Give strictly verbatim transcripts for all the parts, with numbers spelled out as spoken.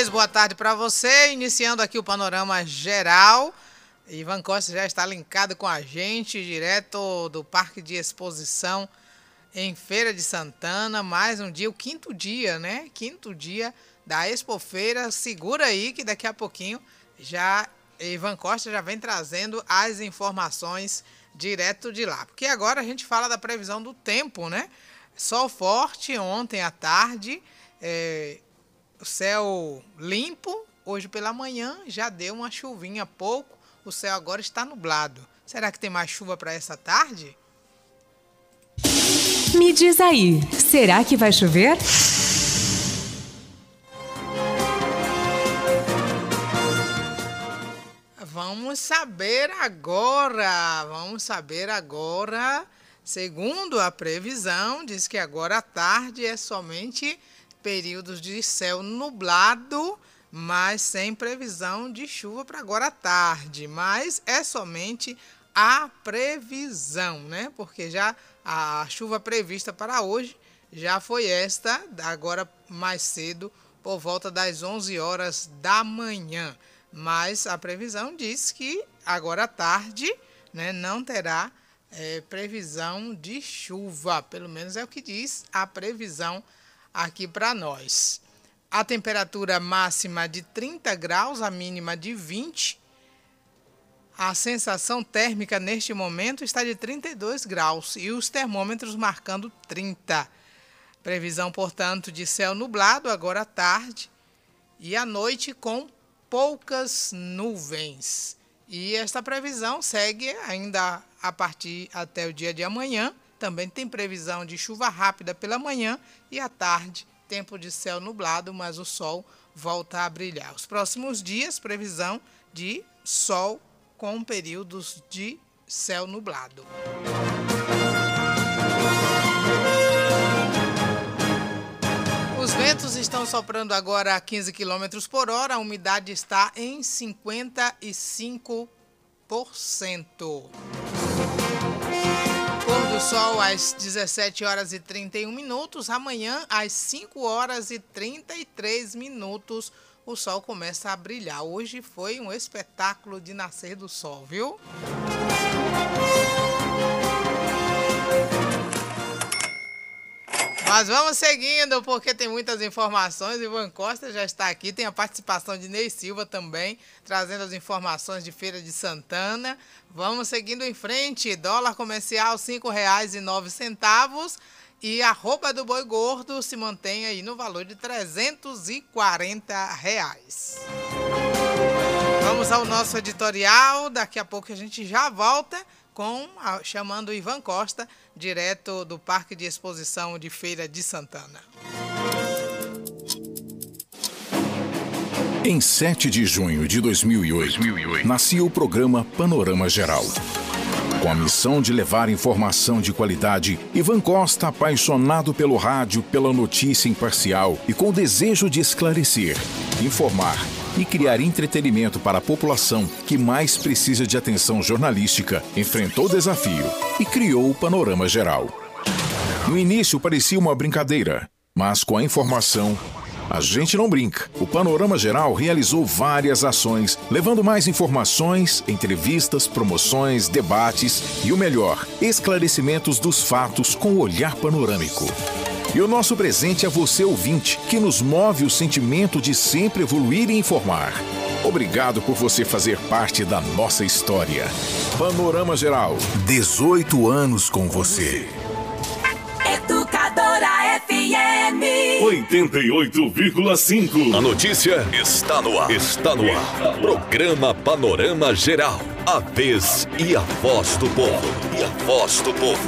três, boa tarde para você. Iniciando aqui o panorama geral. Ivan Costa já está linkado com a gente, direto do Parque de Exposição em Feira de Santana. Mais um dia, o quinto dia, né? Quinto dia da Expofeira. Segura aí que daqui a pouquinho já Ivan Costa já vem trazendo as informações direto de lá. Porque agora a gente fala da previsão do tempo, né? Sol forte ontem à tarde, é, o céu limpo. Hoje pela manhã já deu uma chuvinha pouco. O céu agora está nublado. Será que tem mais chuva para essa tarde? Me diz aí, será que vai chover? Vamos saber agora. Vamos saber agora. Segundo a previsão, diz que agora à tarde é somente períodos de céu nublado, mas sem previsão de chuva para agora à tarde. Mas é somente a previsão, né? Porque já a chuva prevista para hoje já foi esta, agora mais cedo, por volta das onze horas da manhã. Mas a previsão diz que agora à tarde, né, não terá é, previsão de chuva. Pelo menos é o que diz a previsão aqui para nós. A temperatura máxima de trinta graus, a mínima de vinte. A sensação térmica neste momento está de trinta e dois graus e os termômetros marcando trinta. Previsão, portanto, de céu nublado agora à tarde e à noite com poucas nuvens. E esta previsão segue ainda a partir até o dia de amanhã. Também tem previsão de chuva rápida pela manhã e à tarde tempo de céu nublado, mas o sol volta a brilhar. Os próximos dias, previsão de sol com períodos de céu nublado. Os ventos estão soprando agora a quinze quilômetros por hora, a umidade está em cinquenta e cinco por cento. Pôr do sol às dezessete horas e trinta e um minutos. Amanhã, às cinco horas e trinta e três minutos, o sol começa a brilhar. Hoje foi um espetáculo de nascer do sol, viu? Mas vamos seguindo, porque tem muitas informações. Ivan Costa já está aqui, tem a participação de Ney Silva também, trazendo as informações de Feira de Santana. Vamos seguindo em frente. Dólar comercial cinco reais e nove centavos e a arroba do boi gordo se mantém aí no valor de trezentos e quarenta reais. Vamos ao nosso editorial. Daqui a pouco a gente já volta com a, chamando o Ivan Costa, direto do Parque de Exposição de Feira de Santana. Em sete de junho de dois mil e oito, nascia o programa Panorama Geral. Com a missão de levar informação de qualidade, Ivan Costa, apaixonado pelo rádio, pela notícia imparcial e com o desejo de esclarecer, informar e criar entretenimento para a população que mais precisa de atenção jornalística, enfrentou o desafio e criou o Panorama Geral. No início parecia uma brincadeira, mas com a informação, a gente não brinca. O Panorama Geral realizou várias ações, levando mais informações, entrevistas, promoções, debates e o melhor, esclarecimentos dos fatos com o olhar panorâmico. E o nosso presente é você, ouvinte, que nos move o sentimento de sempre evoluir e informar. Obrigado por você fazer parte da nossa história. Panorama Geral, dezoito anos com você. Educadora F M oitenta e oito vírgula cinco. A notícia está no ar. Está no ar. Programa Panorama Geral. A vez e a voz do povo. E a voz do povo.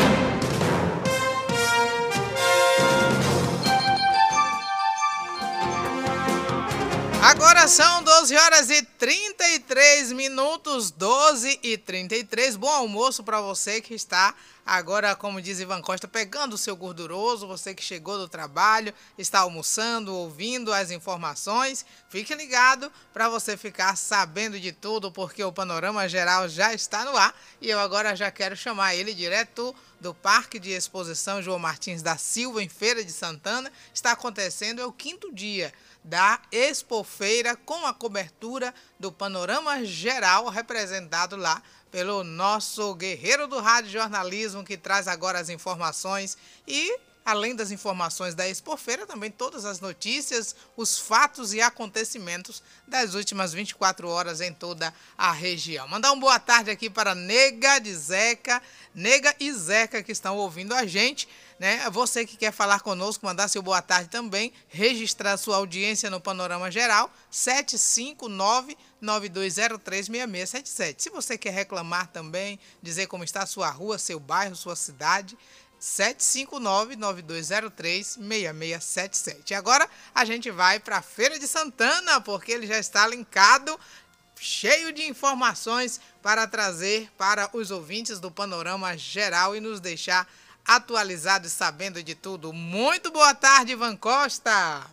Agora são doze horas e trinta e três minutos, doze e trinta e três. Bom almoço para você que está agora, como diz Ivan Costa, pegando o seu gorduroso. Você que chegou do trabalho, está almoçando, ouvindo as informações. Fique ligado para você ficar sabendo de tudo, porque o Panorama Geral já está no ar. E eu agora já quero chamar ele direto do Parque de Exposição João Martins da Silva, em Feira de Santana. Está acontecendo, é o quinto dia da Expofeira, com a cobertura do Panorama Geral, representado lá pelo nosso guerreiro do rádio jornalismo, que traz agora as informações e, além das informações da Expofeira, também todas as notícias, os fatos e acontecimentos das últimas vinte e quatro horas em toda a região. Mandar uma boa tarde aqui para Nega de Zeca, Nega e Zeca, que estão ouvindo a gente, né? Você que quer falar conosco, mandar seu boa tarde também, registrar sua audiência no Panorama Geral, sete cinco nove, nove dois zero três, seis seis sete sete. Se você quer reclamar também, dizer como está a sua rua, seu bairro, sua cidade, sete cinco nove, nove dois zero três, seis seis sete sete. E agora a gente vai para a Feira de Santana, porque ele já está linkado, cheio de informações para trazer para os ouvintes do Panorama Geral e nos deixar atualizados, sabendo de tudo. Muito boa tarde, Ivan Costa.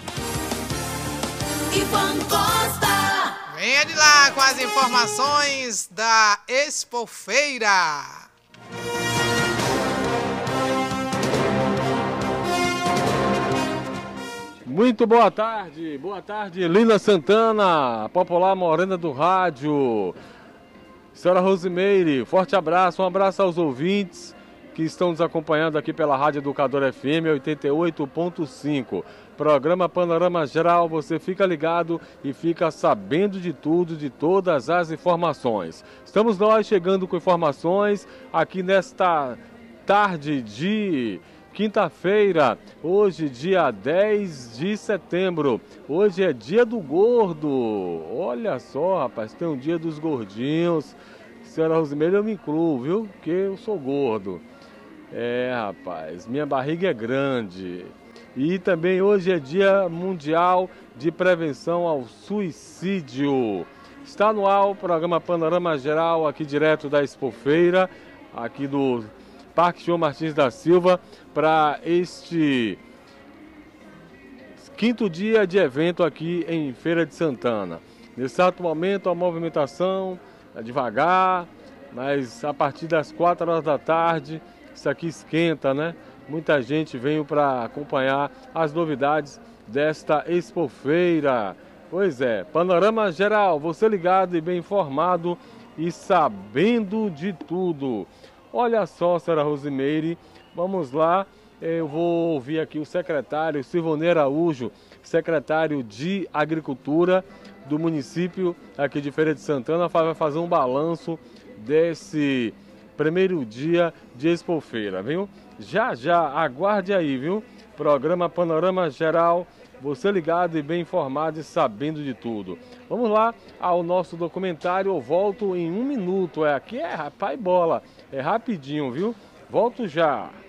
Ivan Costa. Venha de lá com as informações da Expofeira. Muito boa tarde, boa tarde, Lina Santana, popular morena do rádio. Senhora Rosimeire, forte abraço, um abraço aos ouvintes que estão nos acompanhando aqui pela Rádio Educador F M oitenta e oito ponto cinco. Programa Panorama Geral, você fica ligado e fica sabendo de tudo, de todas as informações. Estamos nós chegando com informações aqui nesta tarde de quinta-feira, hoje dia dez de setembro, hoje é dia do gordo. Olha só, rapaz, tem um dia dos gordinhos. Senhora Rosimeire, eu me incluo, viu? Porque eu sou gordo. É, rapaz, minha barriga é grande. E também hoje é dia mundial de prevenção ao suicídio. Está no ar o programa Panorama Geral, aqui direto da Expofeira, aqui do Parque João Martins da Silva, para este quinto dia de evento aqui em Feira de Santana. Nesse exato momento a movimentação é devagar, mas a partir das quatro horas da tarde isso aqui esquenta, né? Muita gente veio para acompanhar as novidades desta Expofeira. Pois é, Panorama Geral, você ligado e bem informado e sabendo de tudo. Olha só, senhora Rosimeire, vamos lá, eu vou ouvir aqui o secretário Silvonei Araújo, secretário de Agricultura do município aqui de Feira de Santana, vai fazer um balanço desse primeiro dia de Expofeira, viu? Já, já, aguarde aí, viu? Programa Panorama Geral, você ligado e bem informado e sabendo de tudo. Vamos lá ao nosso documentário, eu volto em um minuto, é aqui é rapaz bola, é rapidinho, viu? Volto já.